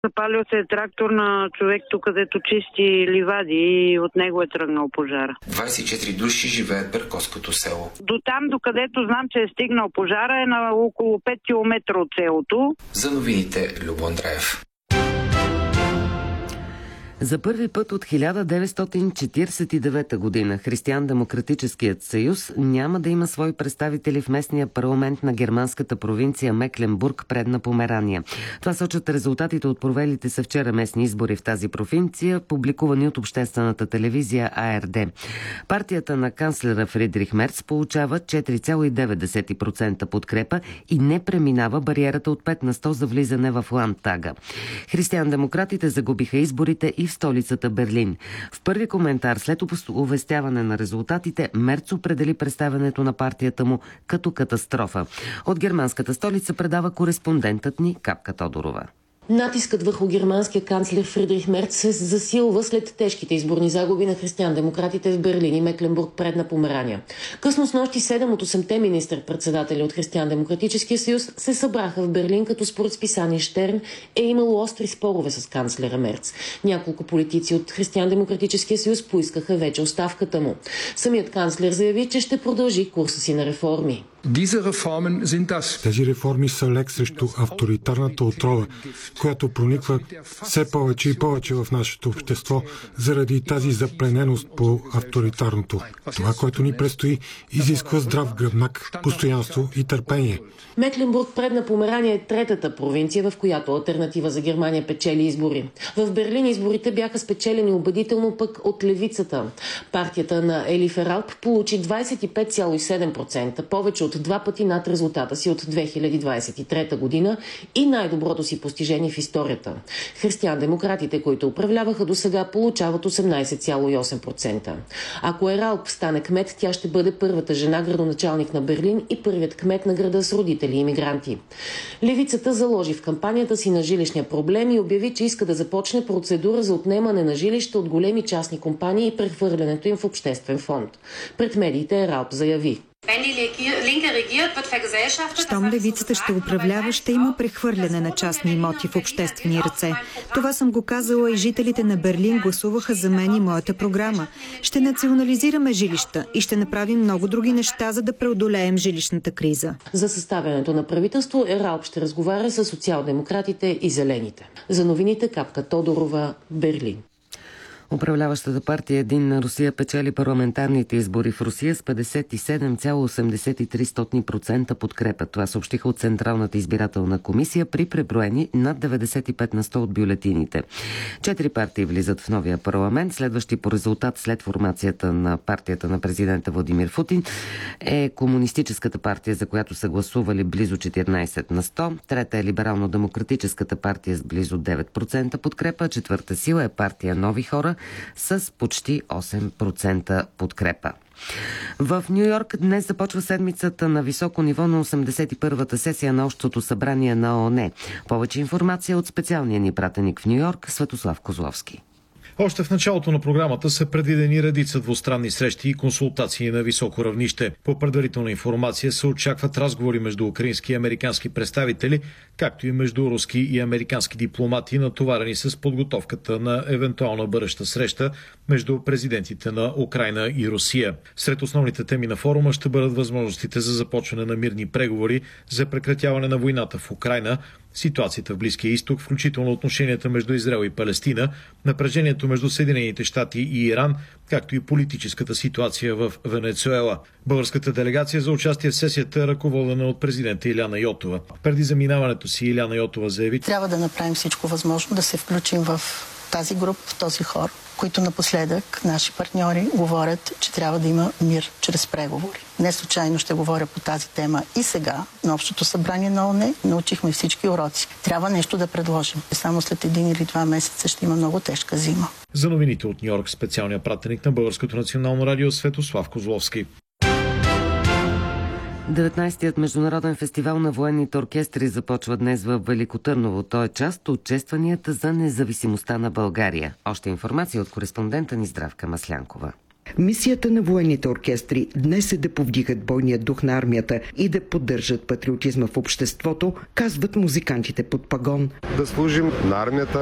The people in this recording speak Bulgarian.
Запалил се трактор на човек тук, където чисти ливади и от него е тръгнал пожара. 24 души живеят в Берковското село. До там, докъдето знам, че е стигнал пожара, е на около 5 км от селото. За новините Любо Андреев. За първи път от 1949 година Християн-демократическият съюз няма да има свои представители в местния парламент на германската провинция Мекленбург, Предна Померания. Това сочат резултатите от провелите се вчера местни избори в тази провинция, публикувани от обществената телевизия АРД. Партията на канцлера Фридрих Мерц получава 4,9% подкрепа и не преминава бариерата от 5 на 100 за влизане в Ландтага. Християн-демократите загубиха изборите и в столицата Берлин. В първи коментар след оповестяване на резултатите, Мерц определи представянето на партията му като катастрофа. От германската столица предава кореспондентът ни Капка Тодорова. Натискът върху германския канцлер Фридрих Мерц се засилва след тежките изборни загуби на християн-демократите в Берлин и Мекленбург, Предна Померания. Късно снощи 7 от 8-те министър-председатели от Християн-демократическия съюз се събраха в Берлин, като според списание Штерн е имало остри спорове с канцлера Мерц. Няколко политици от Християн-демократическия съюз поискаха вече оставката му. Самият канцлер заяви, че ще продължи курса си на реформи. Тези реформи са лек срещу авторитарната отрова, която прониква все повече и повече в нашето общество заради тази заплененост по авторитарното. Това, което ни предстои, изисква здрав гръбнак, постоянство и търпение. Мекленбург, Предна Померания е третата провинция, в която алтернатива за Германия печели избори. В Берлин изборите бяха спечелени убедително пък от левицата. Партията на Ели Фералп получи 25,7%, повече от 2 пъти над резултата си от 2023 година и най-доброто си постижение в историята. Християн-демократите, които управляваха до сега, получават 18,8%. Ако Ералп стане кмет, тя ще бъде първата жена градоначалник на Берлин и първият кмет на града с родители и имигранти. Левицата заложи в кампанията си на жилищния проблем и обяви, че иска да започне процедура за отнемане на жилища от големи частни компании и прехвърлянето им в обществен фонд. Пред медиите Ералп заяви: щом левицата ще управлява, ще има прехвърляне на частни имоти в обществени ръце. Това съм го казала и жителите на Берлин гласуваха за мен и моята програма. Ще национализираме жилища и ще направим много други неща, за да преодолеем жилищната криза. За съставянето на правителство Ералп ще разговаря с социал-демократите и зелените. За новините Капка Тодорова, Берлин. Управляващата партия Единна Русия печели парламентарните избори в Русия с 57,83% подкрепа. Това съобщиха от Централната избирателна комисия при преброени над 95 на 100 от бюлетините. 4 партии влизат в новия парламент. Следващи по резултат след формацията на партията на президента Владимир Путин е Комунистическата партия, за която са гласували близо 14 на 100. Трета е Либерално-демократическата партия с близо 9% подкрепа. Четвърта сила е партия Нови хора с почти 8% подкрепа. В Ню-Йорк днес започва седмицата на високо ниво на 81-та сесия на Общото събрание на ООН. Повече информация от специалния ни пратеник в Ню-Йорк Светослав Козловски. Още в началото на програмата са предвидени редица двустранни срещи и консултации на високо равнище. По предварителна информация се очакват разговори между украински и американски представители, както и между руски и американски дипломати, натоварени с подготовката на евентуална бъдеща среща между президентите на Украйна и Русия. Сред основните теми на форума ще бъдат възможностите за започване на мирни преговори за прекратяване на войната в Украйна, ситуацията в Близкия изток, включително отношенията между Израел и Палестина, напрежението между Съединените щати и Иран, както и политическата ситуация в Венецуела. Българската делегация за участие в сесията е ръководена от президента Илияна Йотова. Преди заминаването си Илияна Йотова заяви: трябва да направим всичко възможно да се включим в тази група, в този хор, които напоследък наши партньори говорят, че трябва да има мир чрез преговори. Не случайно ще говоря по тази тема и сега на Общото събрание на ООН. Научихме всички уроци. Трябва нещо да предложим. Само след 1 или 2 месеца ще има много тежка зима. За новините от Ню-Йорк специалният пратеник на Българското национално радио Светослав Козловски. 19-тият международен фестивал на военните оркестри започва днес в Велико Търново. Той е част от честванията за независимостта на България. Още информация от кореспондента ни Здравка Маслянкова. Мисията на военните оркестри днес е да повдигат бойния дух на армията и да поддържат патриотизма в обществото, казват музикантите под пагон. Да служим на армията,